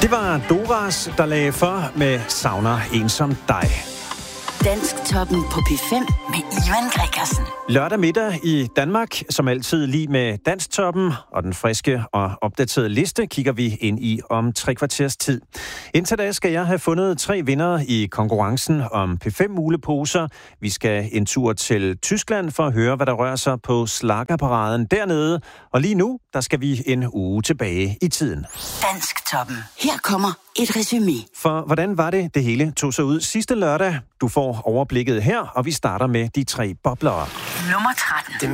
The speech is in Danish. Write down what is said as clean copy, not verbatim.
Det var Doras, der lagde for med Savner en som dig. Dansktoppen på P5 med Ivan Gregersen. Lørdag middag i Danmark, som altid lige med Dansktoppen og den friske og opdaterede liste, kigger vi ind i om 3 kvarters tid. Indtil da skal jeg have fundet 3 vindere i konkurrencen om P5-muleposer. Vi skal en tur til Tyskland for at høre, hvad der rører sig på slaggerparaden dernede. Og lige nu, der skal vi en uge tilbage i tiden. Dansktoppen. Her kommer et resumé. For hvordan var det hele tog sig ud sidste lørdag? Du får overblikket her, og vi starter med de 3 boblere. Nummer 13.